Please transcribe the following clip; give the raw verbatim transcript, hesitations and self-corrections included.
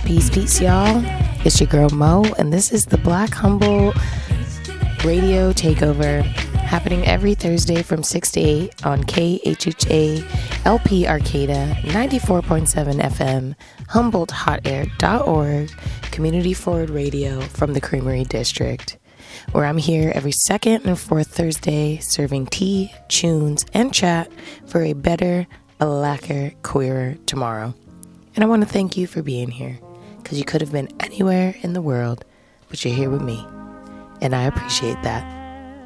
Peace, peace, y'all. It's your girl Mo, and this is the Black Humble Radio Takeover, happening every Thursday from six to eight on K H H A L P Arcata ninety-four point seven F M, Humboldt Hot Air dot org, Community Forward Radio from the Creamery District, where I'm here every second and fourth Thursday serving tea, tunes, and chat for a better, a lacquer, queerer tomorrow. And I want to thank you for being here, because you could have been anywhere in the world, but you're here with me, and I appreciate that.